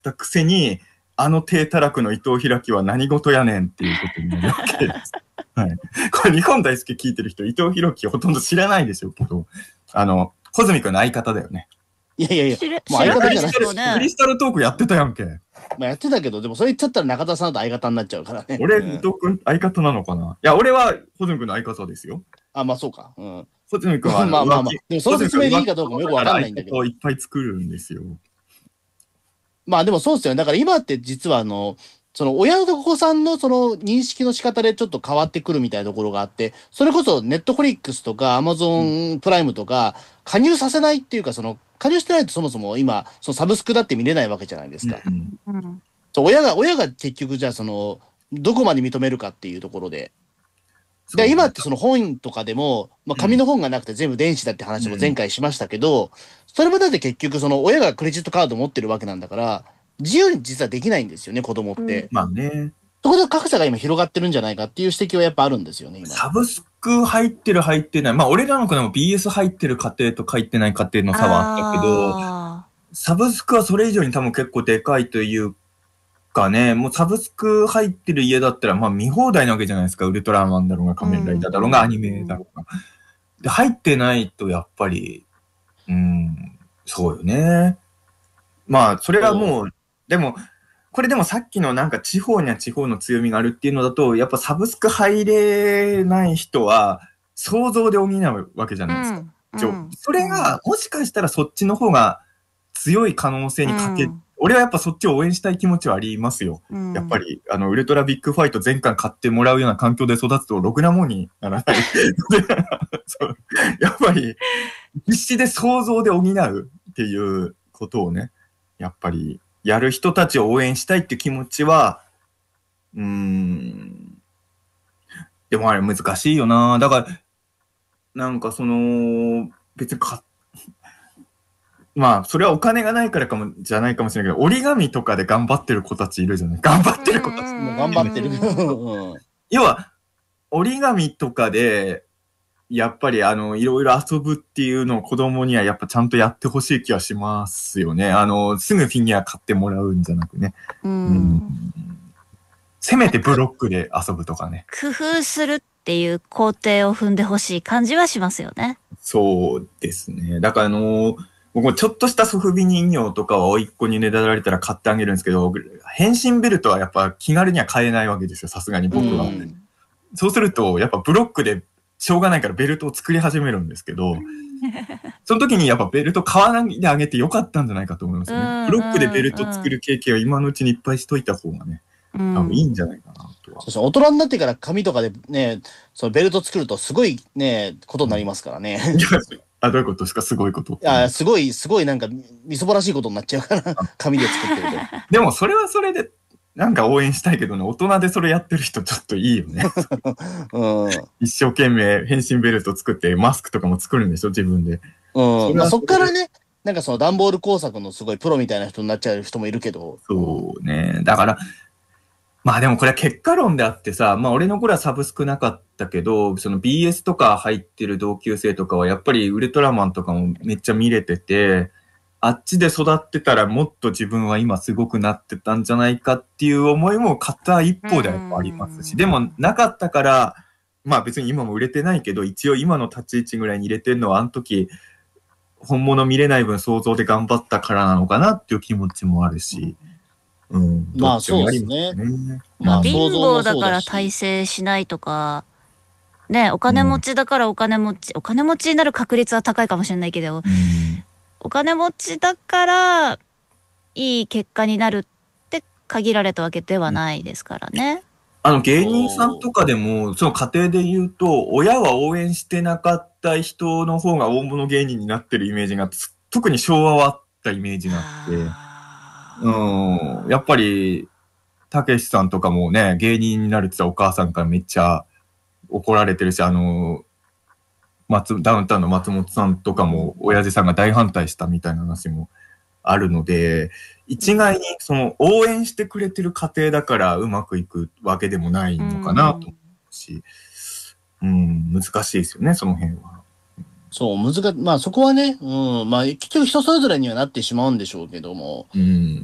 たくせに、あの低たらくの伊藤開きは何事やねんっていうことになるわけです。はい。これ日本大好き聞いてる人、伊藤博樹ほとんど知らないでしょうけど、穂積君の相方だよね。 いや、もう相方じゃないですよね。クリスタルトークやってたやんけ。 まあやってたけど、でもそれ言っちゃったら中田さんと相方になっちゃうからね。 俺、伊藤君相方なのかな。いや、俺は穂積君の相方ですよ。 あ、まあそうか。 穂積君はまあ。でもその説明でいいかどうかもよくわかんないんだけど。 いっぱい作るんですよ。 まあでもそうですよね。だから今って実はその親の子さんのその認識の仕方でちょっと変わってくるみたいなところがあって、それこそネットフリックスとかアマゾンプライムとか加入させないっていうか、加入してないとそもそも今、そのサブスクだって見れないわけじゃないですか。そう親が結局じゃあどこまで認めるかっていうところで。で今ってその本とかでも、まあ、紙の本がなくて全部電子だって話も前回しましたけど、それもだって結局親がクレジットカード持ってるわけなんだから、自由に実はできないんですよね、子供って。 まあね。 そこで格差が今広がってるんじゃないかっていう指摘はやっぱあるんですよね、今。 サブスク入ってる入ってない。まあ俺らの子でも BS 入ってる家庭と入ってない家庭の差はあったけど、サブスクはそれ以上に多分結構でかいというかね、もうサブスク入ってる家だったらまあ見放題なわけじゃないですか。ウルトラマンだろうが仮面ライダーだろうがアニメだろうが。で、入ってないとやっぱり、そうよね。まあそれはもう、でも、これでもさっきのなんか地方には地方の強みがあるっていうのだと、やっぱサブスク入れない人は想像で補うわけじゃないですか。それがもしかしたらそっちの方が強い可能性に欠け、俺はやっぱそっちを応援したい気持ちはありますよ。やっぱり、ウルトラビッグファイト全巻買ってもらうような環境で育つとろくなもんにならない。やっぱり、必死で想像で補うっていうことをね、やっぱり、やる人たちを応援したいって気持ちは、でもあれ難しいよな。だから、なんか別にまあ、それはお金がないからじゃないかもしれないけど、折り紙とかで頑張ってる子たちいるじゃない。頑張ってる子たち。 もう頑張ってる。 要は、折り紙とかで、やっぱりいろいろ遊ぶっていうのを子供にはやっぱちゃんとやってほしい気はしますよね。すぐフィギュア買ってもらうんじゃなくね。せめてブロックで遊ぶとかね。 工夫するっていう工程を踏んでほしい感じはしますよね。 そうですね。だから僕もちょっとしたソフビ人形とかは甥っ子にねだられたら買ってあげるんですけど、変身ベルトはやっぱ気軽には買えないわけですよ、さすがに僕は。そうすると、やっぱブロックでしょうがないからベルトを作り始めるんですけど、その時にやっぱベルト買わないであげてよかったんじゃないかと思いますね。ブロックでベルト作る経験を今のうちにいっぱいしといた方がね、多分いいんじゃないかなとは。 そう大人になってから紙とかでね、そのベルト作るとすごいね、ことになりますからね。 どういうことですか、すごいこと。 いや、すごいなんか、みそぼらしいことになっちゃうから、紙で作ってると。 でもそれはそれで、なんか応援したいけどね、大人でそれやってる人ちょっといいよね。一生懸命変身ベルト作ってマスクとかも作るんでしょ、自分で。 まあそっからね、なんか段ボール工作のすごいプロみたいな人になっちゃう人もいるけど。 そうね。だから、まあでもこれは結果論であってさ、まあ俺の頃はサブスクなかったけど、その BS とか入ってる同級生とかはやっぱりウルトラマンとかもめっちゃ見れてて、あっちで育ってたらもっと自分は今すごくなってたんじゃないかっていう思いも片一方ではやっぱありますし、でもなかったから、まあ別に今も売れてないけど、一応今の立ち位置ぐらいに入れてるのはあの時、本物見れない分想像で頑張ったからなのかなっていう気持ちもあるし。 まあそうですね。 まあ貧乏だから大成しないとか、ね、お金持ちだからお金持ちになる確率は高いかもしれないけど、お金持ちだからいい結果になるって限られたわけではないですからね。 芸人さんとかでも、その家庭で言うと、親は応援してなかった人の方が大物芸人になってるイメージが、特に昭和はあったイメージがあって、やっぱり、たけしさんとかもね、芸人になるって言ったらお母さんからめっちゃ怒られてるし、ダウンタウンの松本さんとかも、親父さんが大反対したみたいな話もあるので、一概に応援してくれてる家庭だからうまくいくわけでもないのかなと思うし、難しいですよね、その辺は。 そう、まあそこはね、まあ結局人それぞれにはなってしまうんでしょうけども、